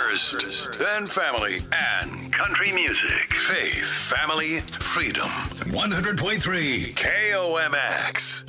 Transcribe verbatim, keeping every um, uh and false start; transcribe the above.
First, then family and country music. Faith, family, freedom. one hundred point three K O M X.